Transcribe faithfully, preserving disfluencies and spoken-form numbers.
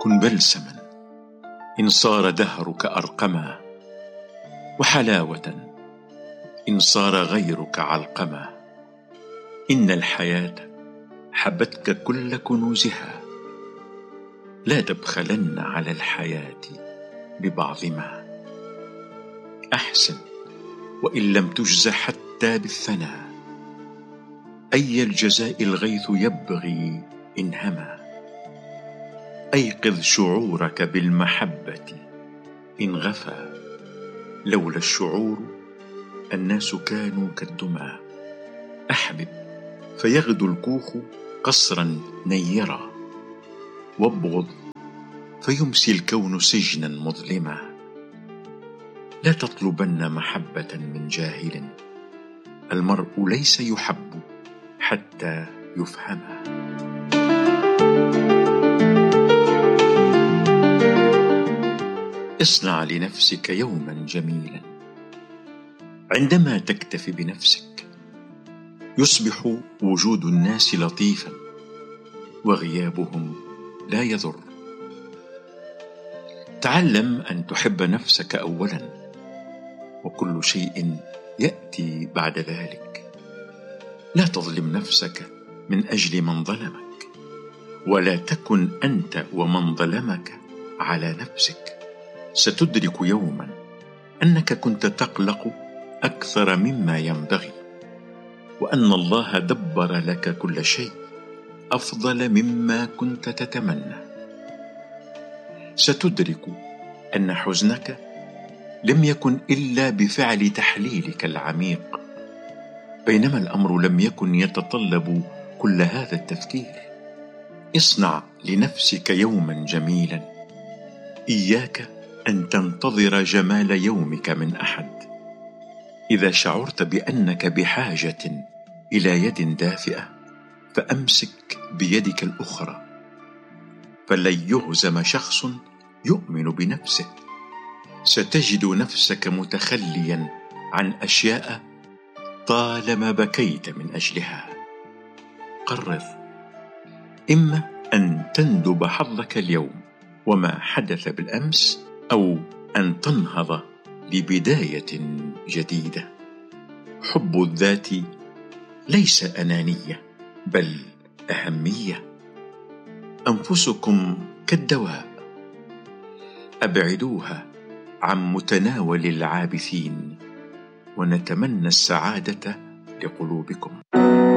كن بلسما إن صار دهرك أرقما، وحلاوة إن صار غيرك علقما. إن الحياة حبتك كل كنوزها، لا تبخلن على الحياة ببعض ما. أحسن وإن لم تجز حتى بالثناء، أي الجزاء الغيث يبغي إن هما. أيقظ شعورك بالمحبة إن غفى، لولا الشعور الناس كانوا كالدمى. أحبب فيغدو الكوخ قصرا نيرا، وابغض فيمسي الكون سجنا مظلما. لا تطلبن محبة من جاهل، المرء ليس يحب حتى يفهما. اصنع لنفسك يوما جميلا، عندما تكتفي بنفسك يصبح وجود الناس لطيفا، وغيابهم لا يضر. تعلم أن تحب نفسك أولا، وكل شيء يأتي بعد ذلك. لا تظلم نفسك من أجل من ظلمك، ولا تكن أنت ومن ظلمك على نفسك. ستدرك يوما أنك كنت تقلق أكثر مما ينبغي، وأن الله دبر لك كل شيء أفضل مما كنت تتمنى. ستدرك أن حزنك لم يكن إلا بفعل تحليلك العميق، بينما الأمر لم يكن يتطلب كل هذا التفكير. اصنع لنفسك يوما جميلا، إياك أن تنتظر جمال يومك من أحد. إذا شعرت بأنك بحاجة إلى يد دافئة، فأمسك بيدك الأخرى، فلن يهزم شخص يؤمن بنفسه. ستجد نفسك متخليا عن أشياء طالما بكيت من أجلها. قرر، إما أن تندب حظك اليوم وما حدث بالأمس، أو أن تنهض لبداية جديدة. حب الذات ليس أنانية، بل أهمية. أنفسكم كالدواء، أبعدوها عن متناول العابثين، ونتمنى السعادة لقلوبكم.